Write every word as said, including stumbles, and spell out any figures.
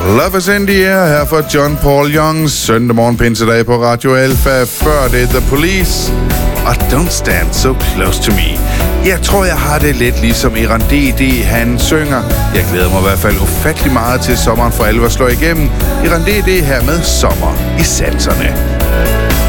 Love is in the air her for John Paul Youngs søndag morgen pinsedag på Radio Alpha. Før det The Police og Don't Stand So Close To Me. Jeg tror, jeg har det lidt ligesom Iran D D, han synger. Jeg glæder mig i hvert fald ufattelig meget til sommeren for alvor slår igennem. Iran D D her med Sommer i sanserne.